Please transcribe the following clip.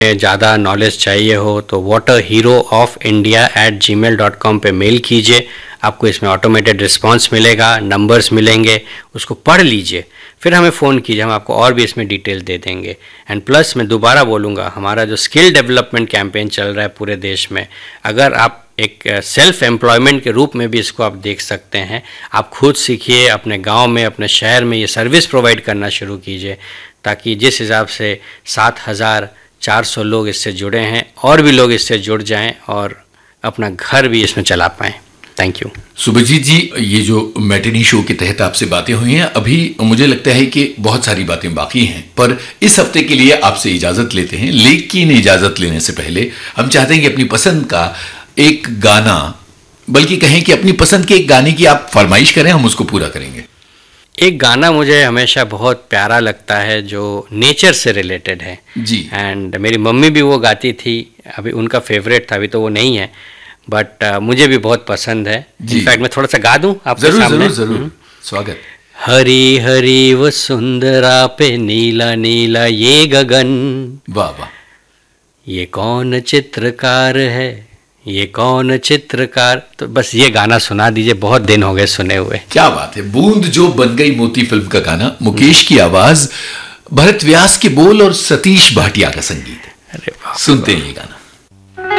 ज़्यादा नॉलेज चाहिए हो तो waterheroofIndia@gmail.com पे मेल कीजिए। आपको इसमें ऑटोमेटेड रिस्पांस मिलेगा, नंबर्स मिलेंगे, उसको पढ़ लीजिए, फिर हमें फ़ोन कीजिए, हम आपको और भी इसमें डिटेल दे देंगे। एंड प्लस मैं दोबारा बोलूँगा, हमारा जो स्किल डेवलपमेंट कैंपेन चल रहा है पूरे देश में, अगर आप एक सेल्फ एम्प्लॉयमेंट के रूप में भी इसको आप देख सकते हैं। आप खुद सीखिए, अपने गांव में, अपने शहर में ये सर्विस प्रोवाइड करना शुरू कीजिए, ताकि जिस हिसाब से 7,400 लोग इससे जुड़े हैं, और भी लोग इससे जुड़ जाएं और अपना घर भी इसमें चला पाएं। Thank you. सुभजीत जी, ये जो मैटिनी शो के तहत आपसे बातें हुई हैं, अभी मुझे लगता है कि बहुत सारी बातें बाकी हैं, पर इस हफ्ते के लिए आपसे इजाजत लेते हैं। लेकिन इजाजत लेने से पहले हम चाहते हैं कि अपनी पसंद का एक गाना, बल्कि कहें कि अपनी पसंद के एक गाने की आप फरमाइश करें, हम उसको पूरा करेंगे। एक गाना मुझे हमेशा बहुत प्यारा लगता है जो नेचर से रिलेटेड है जी, एंड मेरी मम्मी भी वो गाती थी, अभी उनका फेवरेट था, अभी तो वो नहीं है, बट मुझे भी बहुत पसंद है। इनफैक्ट मैं थोड़ा सा गा दूं आपके सामने। जरूर स्वागत। हरी हरी वो सुंदरा पे नीला नीला ये गगन, वाह वाह, ये कौन चित्रकार है, ये कौन चित्रकार। तो बस ये गाना सुना दीजिए, बहुत दिन हो गए सुने हुए। क्या बात है। बूंद जो बन गई मोती फिल्म का गाना, मुकेश की आवाज, भरत व्यास के बोल और सतीश भाटिया का संगीत। अरे वाह, सुनते हैं ये गाना।